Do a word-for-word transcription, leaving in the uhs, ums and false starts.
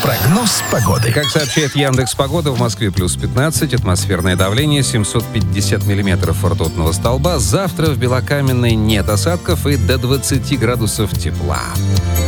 Прогноз погоды. Как сообщает Яндекс.Погода, в Москве плюс пятнадцать, атмосферное давление семьсот пятьдесят миллиметров ртутного столба. Завтра в Белокаменной нет осадков и до двадцати градусов тепла.